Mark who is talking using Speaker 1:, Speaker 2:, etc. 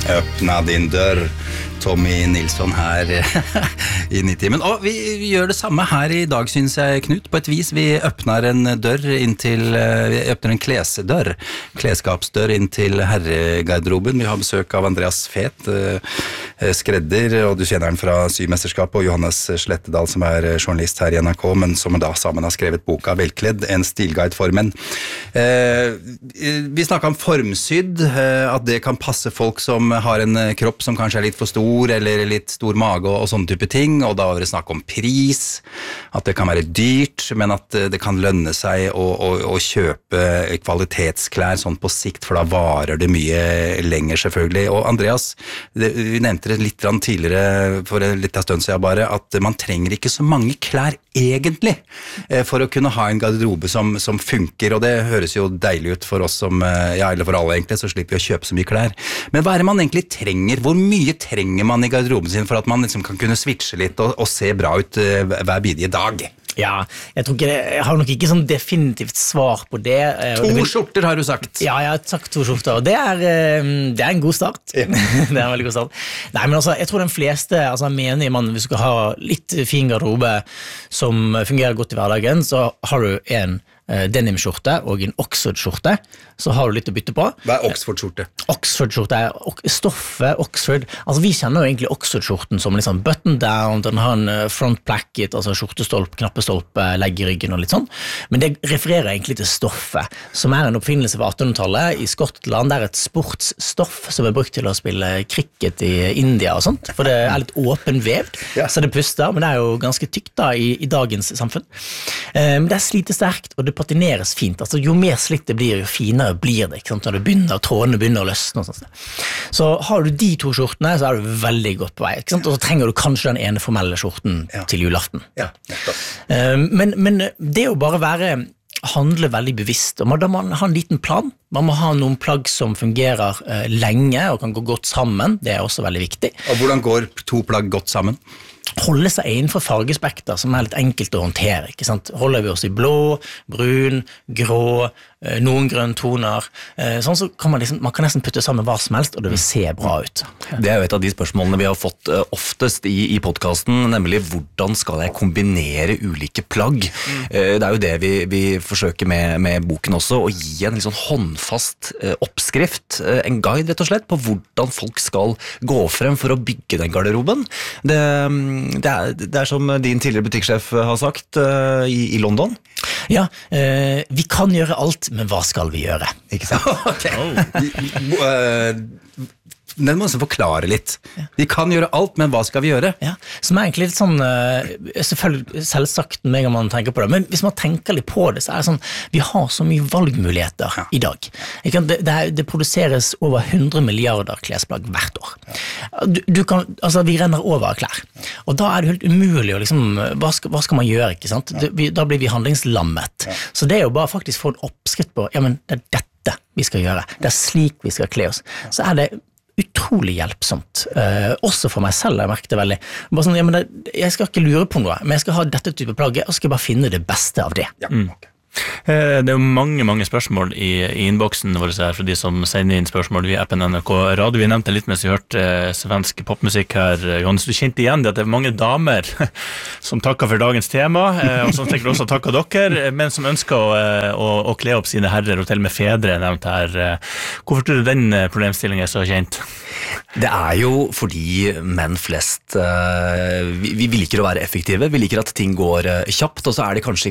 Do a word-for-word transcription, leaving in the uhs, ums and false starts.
Speaker 1: Öppna din dør. Tommy Nilsson her i Nitimen. Og vi, vi gjør det samme her i dag, synes jeg, Knut, på et vis. Vi åpner en dør inn til, vi åpner en klesdør, klesskapsdør inn til herregarderoben. Vi har besøk av Andreas Fet, skredder, og du kjenner han fra Symesterskapet, og Johannes Slettedal, som er journalist her i N R K, men som da sammen har skrevet boka Velkledd, en stilguide for menn. Vi snakket om formsydd, at det kan passe folk som har en kropp som kanskje er litt for stor, eller litt stor mage og, og sånne type ting, og da var det snakk om pris, at det kan være dyrt, men at det kan lønne seg å, å, å kjøpe kvalitetsklær sånn på sikt, for da varer det mye lenger selvfølgelig. Og Andreas, det, vi nevnte det litt tidligere for en liten stund siden bare, at man trenger ikke så mange klær egentlig for å kunne ha en garderobe som, som funker, og det høres jo deilig ut for oss som, ja, eller for alle egentlig, så slipper vi å kjøpe så mye klær. Men hva er det man egentlig trenger? Hvor mye trenger man i garderoben sin for at man liksom kan kunne switche litt og, og se bra ut uh, hver bidige dag?
Speaker 2: Ja, jeg tror ikke det, jeg har nok ikke sånn definitivt svar på det.
Speaker 1: To vil... skjorter har du sagt.
Speaker 2: Ja, jeg har sagt to skjorter, og det er, det er en god start. Ja. Det er en veldig god start. Nei, men altså, jeg tror den fleste, altså mener man, hvis du skal ha litt fin garderobe som fungerer godt i hverdagen, så har du en denim-skjorte og en Oxford-skjorte, så har du litt å bytte på.
Speaker 1: Hva er Oxford-skjorte?
Speaker 2: Oxford-skjorte er stoffet, Oxford. Altså vi kjenner jo egentlig Oxford-skjorten som liksom button down, den har en front placket, altså skjortestolp, knappestolp, legg i ryggen og litt sånn. Men det refererer egentlig til stoffet, som er en oppfinnelse fra attenhundretallet i Skottland. Det er et sportsstoff som er brukt til å spille cricket i India og sånt, for det er litt åpen vevd, ja. Så det puster, men det er jo ganske tykt da i, i dagens samfunn. Men det er slitesterkt, og det patineres fint. Altså, jo mer slitt det blir, jo finere blir det, ikke sant? Når det begynner, trådene begynner å løsne og sånt. Så har du de to skjortene, så er du veldig godt på vei, ikke sant? Og så trenger du kanskje den ene formelle skjorten ja. Til julaften. Ja, men, men det å bare være handle veldig bevisst, og man, da må man ha en liten plan. Man må ha noen plagg som fungerer uh, lenge og kan gå godt sammen. Det er også veldig viktig.
Speaker 1: Og hvordan går to plagg godt sammen?
Speaker 2: Holde seg innenfor fargespekter som er litt enkelt å håndtere, ikke sant? Holder vi oss i blå, brun, grå, noen grønne toner, sånn så kan man liksom, man kan nesten putte sammen hva som helst, og det vil se bra ut.
Speaker 3: Det er jo et av de spørsmålene vi har fått oftest i, i podcasten, nemlig hvordan skal jeg kombinere ulike plagg? Mm. Det er jo det vi, vi forsøker med, med boken også, å gi en liksom håndfast oppskrift, en guide rett og slett, på hvordan folk skal gå frem for å bygge den garderoben. Det, det, er, det er som din tidligere butikksjef har sagt i, i London.
Speaker 2: Ja, eh, vi kan gjøre alt, men hva skal vi gjøre?
Speaker 1: Ikke sant? Okay. Oh. Den må også forklare litt. Ja. Vi kan gjøre alt, men hva skal vi gjøre? Ja,
Speaker 2: som er egentlig litt sånn, selvfølgelig selvsagt med en gang man tenker på det, men hvis man tenker litt på det, så er det sånn, vi har så mye valgmuligheter ja. I dag. Det, det, det produseres over hundre milliarder klesplagg hvert år. Du, du kan, altså vi renner over klær, og da er det helt umulig å liksom, hva skal, hva skal man gjøre, ikke sant? Ja. Det, da blir vi handlingslammet. Ja. Så det er jo bare faktisk få en oppskrift på, ja, men det er dette vi skal gjøre, det er slik vi skal kle oss. Så er det utrolig hjelpsomt, uh, også for meg selv, jeg merket det veldig. Bare sånn, ja, men det, jeg skal ikke lure på noe, men jeg skal ha dette type plagget, og skal bare finne det beste av det.
Speaker 1: Ja, mm. okay.
Speaker 4: Det er jo mange, mange spørsmål i, i innboksen vår her, for de som sender inn spørsmål via appen N R K Radio. Vi nevnte litt mens vi hørte eh, svensk popmusikk her. Johannes, du kjente igjen det at det er mange damer som takker for dagens tema, eh, og som sikkert også takker dere, men som ønsker å, å, å kle opp sine herrer, og til og med fedre nevnt her. Hvorfor tror du den problemstillingen er så kjent?
Speaker 3: Det er jo fordi menn flest, uh, vi, vi liker å være effektive, vi liker at ting går uh, kjapt, og så er det kanskje